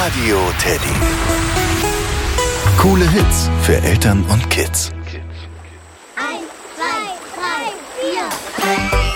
Radio Teddy. Coole Hits für Eltern und Kids. 1, 2, 3, 4.